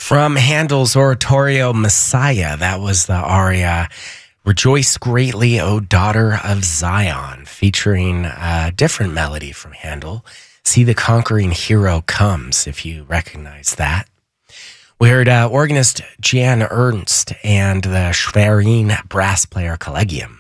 From Handel's oratorio Messiah, that was the aria Rejoice Greatly, O Daughter of Zion, featuring a different melody from Handel, See the Conquering Hero Comes, if you recognize that. We heard organist Jan Ernst and the Schwerin brass player Collegium.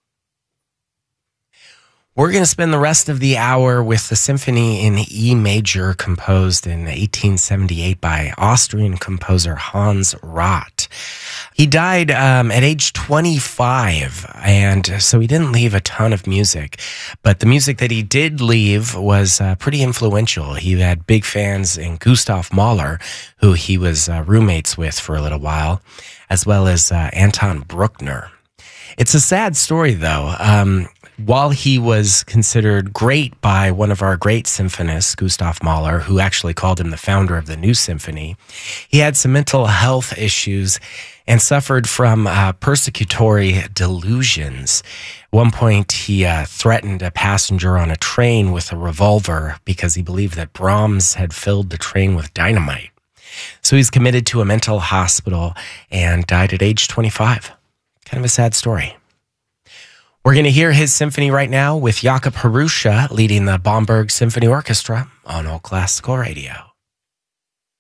We're going to spend the rest of the hour with the symphony in E major composed in 1878 by Austrian composer Hans Rath. He died at age 25, and so he didn't leave a ton of music. But the music that he did leave was pretty influential. He had big fans in Gustav Mahler, who he was roommates with for a little while, as well as Anton Bruckner. It's a sad story, though. While he was considered great by one of our great symphonists, Gustav Mahler, who actually called him the founder of the New Symphony, he had some mental health issues and suffered from persecutory delusions. At one point, he threatened a passenger on a train with a revolver because he believed that Brahms had filled the train with dynamite. So he's committed to a mental hospital and died at age 25. Kind of a sad story. We're going to hear his symphony right now with Jakob Hrusha leading the Bamberg Symphony Orchestra on Old Classical Radio.